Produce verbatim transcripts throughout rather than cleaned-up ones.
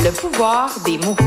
Le pouvoir des mots.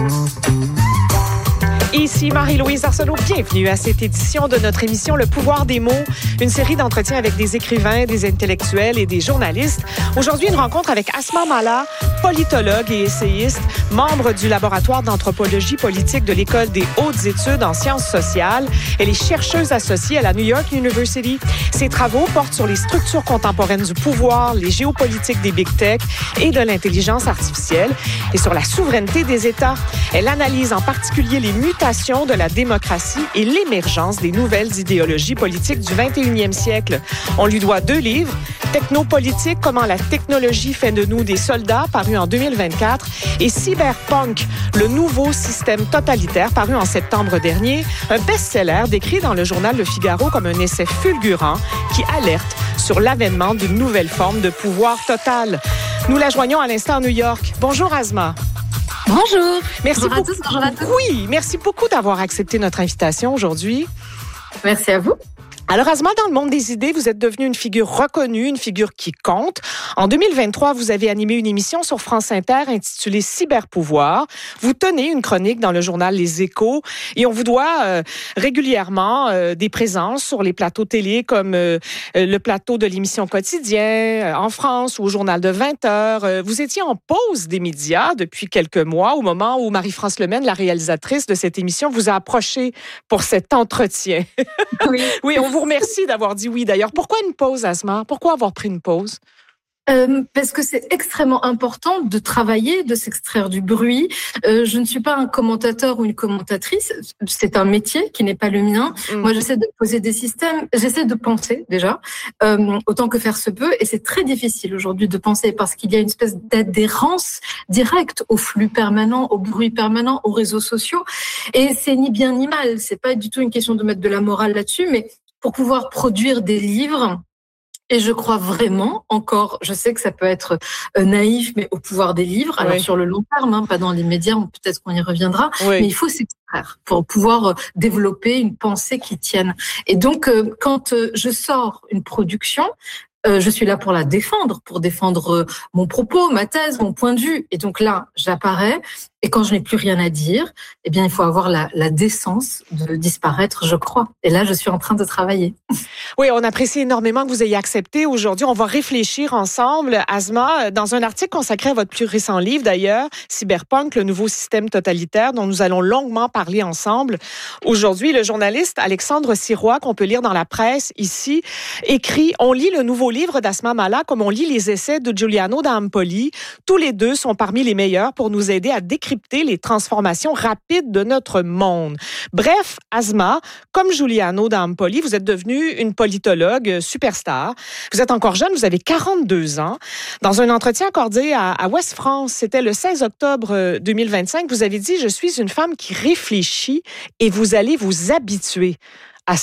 Ici Marie-Louise Arsenault, bienvenue à cette édition de notre émission Le pouvoir des mots, une série d'entretiens avec des écrivains, des intellectuels et des journalistes. Aujourd'hui, une rencontre avec Asma Mallah, politologue et essayiste, membre du laboratoire d'anthropologie politique de l'École des hautes études en sciences sociales. Elle est chercheuse associée à la New York University. Ses travaux portent sur les structures contemporaines du pouvoir, les géopolitiques des big tech et de l'intelligence artificielle et sur la souveraineté des États. Elle analyse en particulier les mutations de la démocratie et l'émergence des nouvelles idéologies politiques du vingt et unième siècle. On lui doit deux livres, Technopolitique, comment la technologie fait de nous des soldats, paru en deux mille vingt-quatre, et Cyberpunk, le nouveau système totalitaire, paru en septembre dernier, un best-seller décrit dans le journal Le Figaro comme un essai fulgurant qui alerte sur l'avènement d'une nouvelle forme de pouvoir total. Nous la joignons à l'instant à New York. Bonjour Asma. Bonjour. Merci bonjour beaucoup. à tous, bonjour à tous. Oui, merci beaucoup d'avoir accepté notre invitation aujourd'hui. Merci à vous. Alors, Asma, dans le monde des idées, vous êtes devenue une figure reconnue, une figure qui compte. En deux mille vingt-trois, vous avez animé une émission sur France Inter intitulée Cyberpouvoir. Vous tenez une chronique dans le journal Les Échos et on vous doit euh, régulièrement euh, des présences sur les plateaux télé comme euh, le plateau de l'émission Quotidien euh, en France ou au journal de vingt heures. Euh, vous étiez en pause des médias depuis quelques mois au moment où Marie-France Lemaine, la réalisatrice de cette émission, vous a approché pour cet entretien. Oui, oui, on vous remercie d'avoir dit oui d'ailleurs. Pourquoi une pause, Asma? Pourquoi avoir pris une pause? Euh, parce que c'est extrêmement important de travailler, de s'extraire du bruit. Euh, je ne suis pas un commentateur ou une commentatrice. C'est un métier qui n'est pas le mien. Mmh. Moi, j'essaie de poser des systèmes. J'essaie de penser déjà, euh, autant que faire se peut. Et c'est très difficile aujourd'hui de penser parce qu'il y a une espèce d'adhérence directe au flux permanent, au bruit permanent, aux réseaux sociaux. Et c'est ni bien ni mal. C'est pas du tout une question de mettre de la morale là-dessus, mais pour pouvoir produire des livres. Et je crois vraiment, encore, je sais que ça peut être naïf, mais au pouvoir des livres, alors oui. Sur le long terme, hein, pas dans l'immédiat, peut-être qu'on y reviendra, oui. Mais il faut s'extraire pour pouvoir développer une pensée qui tienne. Et donc, quand je sors une production, Euh, je suis là pour la défendre, pour défendre mon propos, ma thèse, mon point de vue. Et donc là, j'apparais. Et quand je n'ai plus rien à dire, eh bien, il faut avoir la, la décence de disparaître, je crois. Et là, je suis en train de travailler. Oui, on apprécie énormément que vous ayez accepté. Aujourd'hui, on va réfléchir ensemble, Asma, dans un article consacré à votre plus récent livre, d'ailleurs, Cyberpunk, le nouveau système totalitaire, dont nous allons longuement parler ensemble. Aujourd'hui, le journaliste Alexandre Sirois, qu'on peut lire dans la presse ici, écrit « On lit le nouveau livre d'Asma Mallah comme on lit les essais de Giuliano d'Ampoli. Tous les deux sont parmi les meilleurs pour nous aider à décrypter les transformations rapides de notre monde. » Bref, Asma, comme Giuliano d'Ampoli, vous êtes devenue une politologue superstar. Vous êtes encore jeune, vous avez quarante-deux ans. Dans un entretien accordé à, à Ouest France, c'était le seize octobre deux mille vingt-cinq, vous avez dit « Je suis une femme qui réfléchit et vous allez vous habituer à ça. »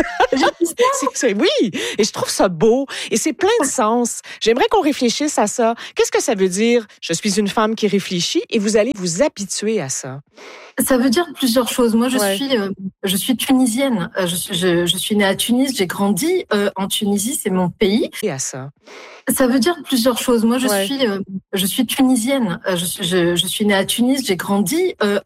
c'est, c'est, oui, et je trouve ça beau. Et c'est plein de sens. J'aimerais qu'on réfléchisse à ça. Qu'est-ce que ça veut dire? Je suis une femme qui réfléchit et vous allez vous habituer à ça. Ça veut dire plusieurs choses. Moi, je ouais. suis, euh, je suis tunisienne. Euh, je, je, je suis née à Tunis. J'ai grandi euh, en Tunisie. C'est mon pays. Et à ça. Ça veut dire plusieurs choses. Moi, je ouais. suis, euh, je suis tunisienne. Euh, je, je, je suis née à Tunis. J'ai grandi euh,